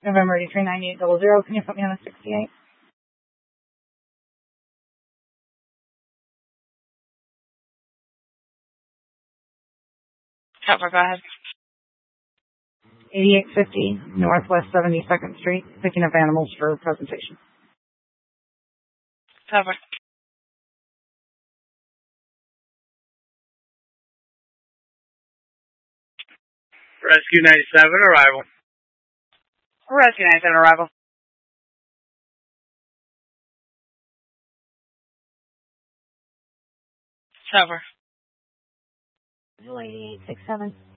November 839800. Can you put me on a 68? Cover, go ahead. 8850 Northwest 72nd Street, picking up animals for presentation. Cover. Rescue 97, arrival. Rescue 97, arrival. Cover. 8867.